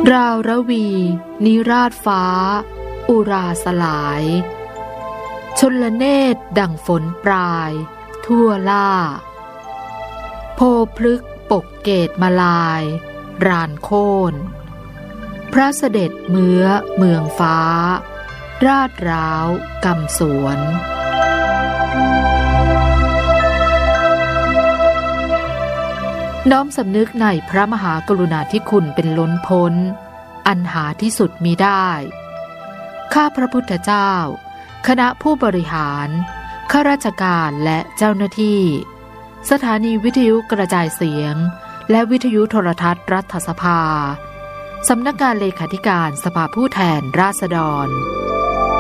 ราวระวีนิราศฟ้าอุราสลายชลเนตรดั่งฝนปลายทั่วล่าโพพฤกษ์ปกเกตมาลายรานโค่นพระเสด็จเมื้อเมืองฟ้าราดร้าวกำสวนน้อมสำนึกในพระมหากรุณาธิคุณเป็นล้นพ้นอันหาที่สุดมิได้ข้าพระพุทธเจ้าคณะผู้บริหารข้าราชการและเจ้าหน้าที่สถานีวิทยุกระจายเสียงและวิทยุโทรทัศน์รัฐสภาสำนักงานเลขาธิการสภาผู้แทนราษฎร